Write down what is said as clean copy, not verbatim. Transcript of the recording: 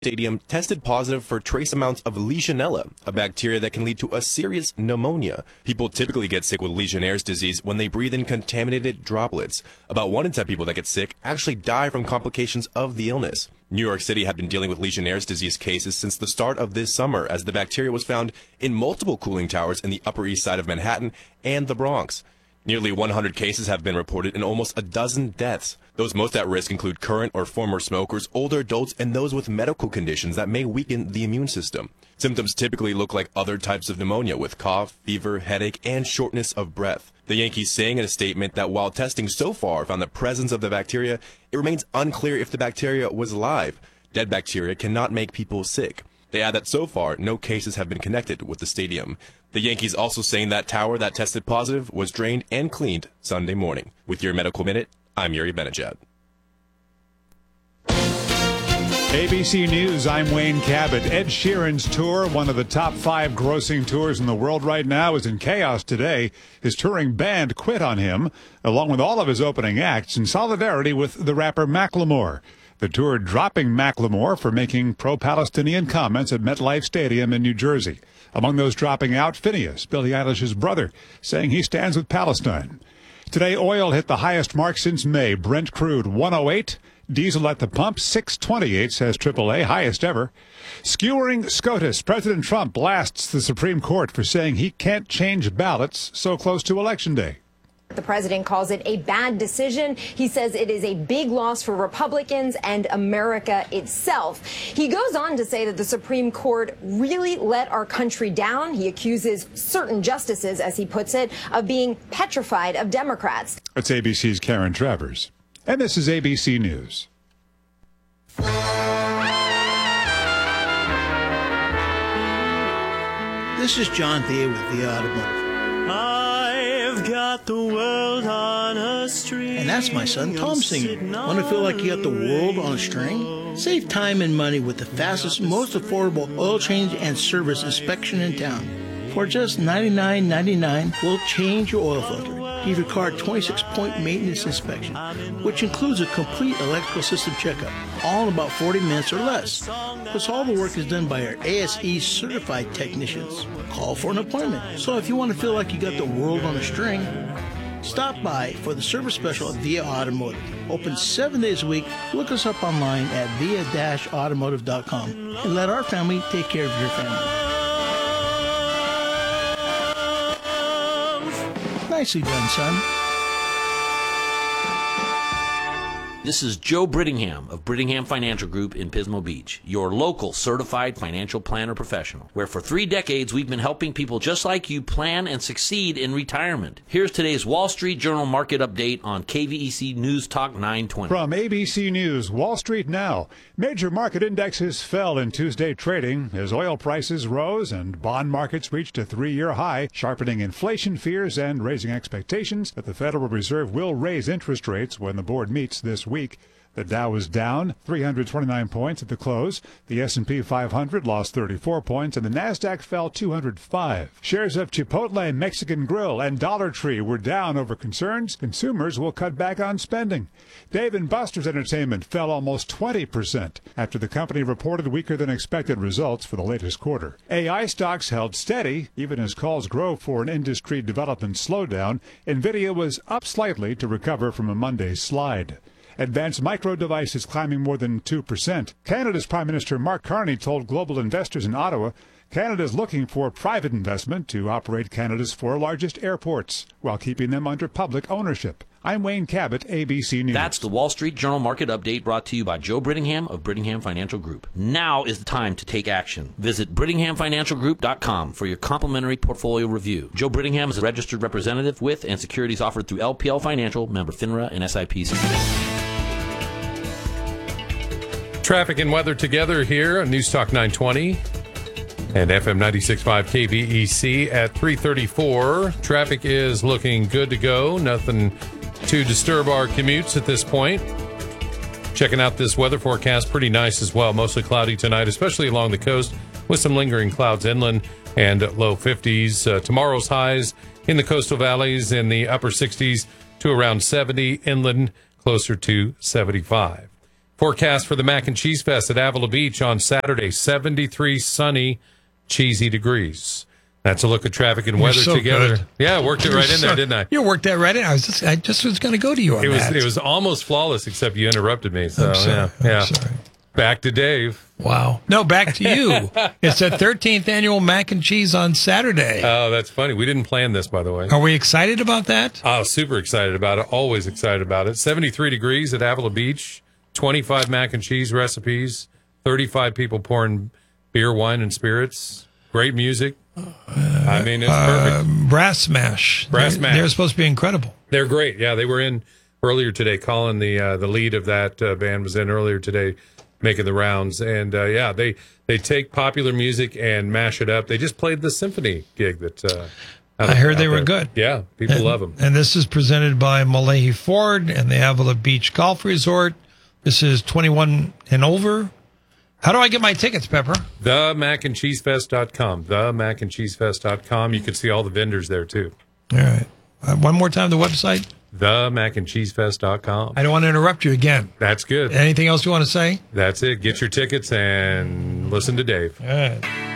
Stadium tested positive for trace amounts of Legionella, a bacteria that can lead to a serious pneumonia. People typically get sick with Legionnaire's disease when they breathe in contaminated droplets. About 1 in 10 people that get sick actually die from complications of the illness. New York City had been dealing with Legionnaire's disease cases since the start of this summer, as the bacteria was found in multiple cooling towers in the Upper East Side of Manhattan and the Bronx. Nearly 100 cases have been reported and almost a dozen deaths. Those most at risk include current or former smokers, older adults, and those with medical conditions that may weaken the immune system. Symptoms typically look like other types of pneumonia, with cough, fever, headache, and shortness of breath. The Yankees saying in a statement that while testing so far found the presence of the bacteria, it remains unclear if the bacteria was live. Dead bacteria cannot make people sick. They add that so far, no cases have been connected with the stadium. The Yankees also saying that tower that tested positive was drained and cleaned Sunday morning. With your Medical Minute, I'm Yuri Benajad. ABC News, I'm Wayne Cabot. Ed Sheeran's tour, one of the top 5 grossing tours in the world right now, is in chaos today. His touring band quit on him, along with all of his opening acts, in solidarity with the rapper Macklemore. The tour dropping Macklemore for making pro-Palestinian comments at MetLife Stadium in New Jersey. Among those dropping out, Phineas, Billie Eilish's brother, saying he stands with Palestine. Today, oil hit the highest mark since May. Brent crude, 108. Diesel at the pump, 628, says AAA, highest ever. Skewering SCOTUS, President Trump blasts the Supreme Court for saying he can't change ballots so close to Election Day. The president calls it a bad decision. He says it is a big loss for Republicans and America itself. He goes on to say that the Supreme Court really let our country down. He accuses certain justices, as he puts it, of being petrified of Democrats. That's ABC's Karen Travers. And this is ABC News. This is John Thea with Thea Automotive. I've got the world on a string. And that's my son Tom singing. Want to feel like you got the world on a string? Save time and money with the fastest, most affordable oil change and service inspection in town. For just $99.99, we'll change your oil filter. Give your car a 26-point maintenance inspection, which includes a complete electrical system checkup, all in about 40 minutes or less. Plus, all the work is done by our ASE certified technicians. Call for an appointment. So if you want to feel like you got the world on a string, stop by for the service special at Via Automotive. Open 7 days a week. Look us up online at via-automotive.com and let our family take care of your family. Nicely done, son. This is Joe Brittingham of Brittingham Financial Group in Pismo Beach, your local certified financial planner professional, where for 3 decades we've been helping people just like you plan and succeed in retirement. Here's today's Wall Street Journal market update on KVEC News Talk 920. From ABC News, Wall Street now. Major market indexes fell in Tuesday trading as oil prices rose and bond markets reached a 3-year high, sharpening inflation fears and raising expectations that the Federal Reserve will raise interest rates when the board meets this week. The Dow was down 329 points at the close. The S&P 500 lost 34 points, and the Nasdaq fell 205. Shares of Chipotle, Mexican Grill, and Dollar Tree were down over concerns consumers will cut back on spending. Dave & Buster's Entertainment fell almost 20% after the company reported weaker than expected results for the latest quarter. AI stocks held steady, even as calls grow for an industry development slowdown. NVIDIA was up slightly to recover from a Monday slide. Advanced Micro Devices climbing more than 2%. Canada's Prime Minister Mark Carney told global investors in Ottawa Canada is looking for private investment to operate Canada's 4 largest airports while keeping them under public ownership. I'm Wayne Cabot, ABC News. That's the Wall Street Journal market update brought to you by Joe Brittingham of Brittingham Financial Group. Now is the time to take action. Visit BrittinghamFinancialGroup.com for your complimentary portfolio review. Joe Brittingham is a registered representative with and securities offered through LPL Financial, member FINRA and SIPC. Traffic and weather together here on News Talk 920 and FM 96.5 KVEC at 3:34. Traffic is looking good to go. Nothing to disturb our commutes at this point. Checking out this weather forecast, pretty nice as well. Mostly cloudy tonight, especially along the coast, with some lingering clouds inland and low 50s. Tomorrow's highs in the coastal valleys in the upper 60s to around 70, inland closer to 75. Forecast for the Mac and Cheese Fest at Avila Beach on Saturday, 73 sunny, cheesy degrees. That's a look at traffic and weather so together. good. Yeah, I worked it right in there, didn't I? You worked that right in. I just was going to go to you on that. It was almost flawless, except you interrupted me. So I'm sorry. yeah. I'm sorry. Back to Dave. Wow. No, back to you. It's the 13th annual Mac and Cheese on Saturday. Oh, that's funny. We didn't plan this, by the way. Are we excited about that? Oh, super excited about it. Always excited about it. 73 degrees at Avila Beach. 25 mac and cheese recipes. 35 people pouring beer, wine, and spirits. Great music. I mean, it's perfect. Brass Smash. They're supposed to be incredible. They're great. Yeah, they were in earlier today. Colin, the lead of that band, was in earlier today, making the rounds. And yeah, they take popular music and mash it up. They just played the symphony gig that I heard they were good. Yeah, people love them. And this is presented by Malahi Ford and the Avila Beach Golf Resort. This is 21 and over. How do I get my tickets, Pepper? TheMacandCheeseFest.com. TheMacandCheeseFest.com. You can see all the vendors there, too. All right. One more time, the website? TheMacandCheeseFest.com. I don't want to interrupt you again. That's good. Anything else you want to say? That's it. Get your tickets and listen to Dave. All right.